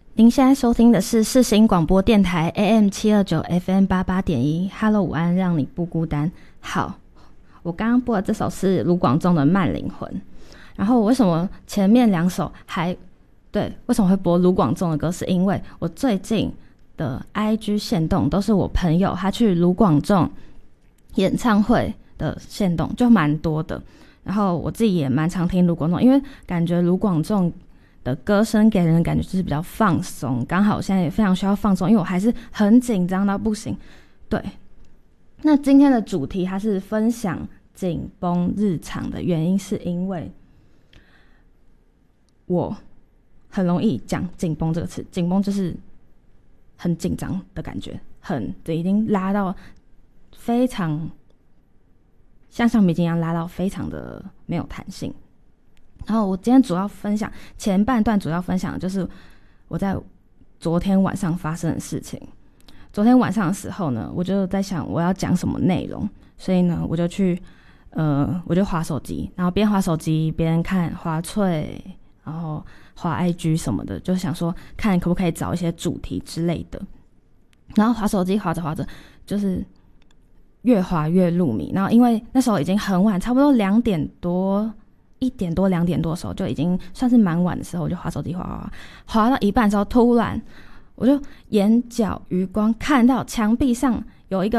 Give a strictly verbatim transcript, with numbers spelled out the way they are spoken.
您现在收听的是世新广播电台 A M 七二九 F M 八八点一 Hello 午安，让你不孤单。好，我刚刚播的这首是卢广仲的慢灵魂。然后我为什么前面两首还对为什么会播卢广仲的歌，是因为我最近的 I G 限动都是我朋友他去卢广仲演唱会的限动，就蛮多的。然后我自己也蛮常听卢广仲，因为感觉卢广仲的歌声给人的感觉就是比较放松，刚好现在也非常需要放松，因为我还是很紧张到不行。对，那今天的主题它是分享紧绷日常的原因，是因为我很容易讲紧绷这个词，紧绷就是很紧张的感觉，很对，已经拉到非常像橡皮筋一样拉到非常的没有弹性。然后我今天主要分享前半段，主要分享的就是我在昨天晚上发生的事情。昨天晚上的时候呢，我就在想我要讲什么内容，所以呢，我就去呃，我就滑手机，然后边滑手机边看滑脆，然后滑 I G 什么的，就想说看可不可以找一些主题之类的。然后滑手机滑着滑着，就是越滑越入迷。然后因为那时候已经很晚，差不多两点多。一点多两点多的时候，就已经算是蛮晚的时候，我就滑手机滑滑滑，滑到一半的时候，突然我就眼角余光看到墙壁上有一个